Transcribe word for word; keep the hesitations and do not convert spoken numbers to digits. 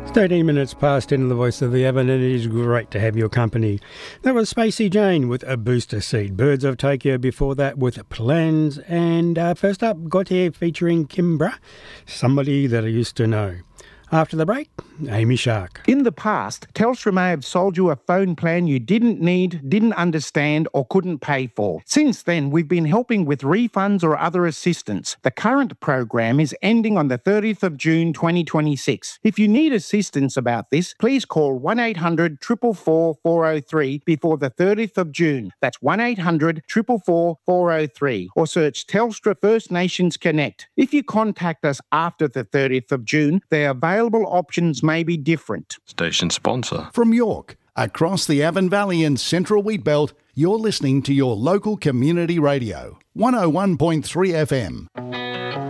thirteen minutes past into the voice of the Evan, and it is great to have your company. That was Spacey Jane with a booster seat. Birds of Tokyo before that with Plans. And uh, first up, Got Here featuring Kimbra, Somebody That I Used to Know. After the break, Amy Shark. In the past, Telstra may have sold you a phone plan you didn't need, didn't understand or couldn't pay for. Since then, we've been helping with refunds or other assistance. The current program is ending on the thirtieth of June twenty twenty-six. If you need assistance about this, please call one eight hundred, four four four, four oh three before the thirtieth of June. That's one eight hundred, four four four, four oh three, or search Telstra First Nations Connect. If you contact us after the thirtieth of June, they are available Available options may be different. Station sponsor. From York, across the Avon Valley and Central Wheatbelt, you're listening to your local community radio, one oh one point three F M.